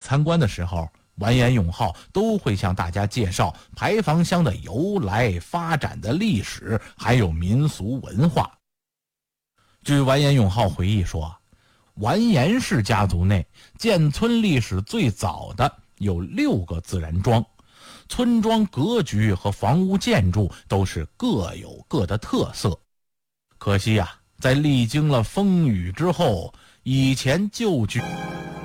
参观的时候，完颜永浩都会向大家介绍牌坊乡的由来、发展的历史，还有民俗文化。据完颜永浩回忆说，完颜氏家族内建村历史最早的有6个自然庄，村庄格局和房屋建筑都是各有各的特色。可惜在历经了风雨之后，以前旧居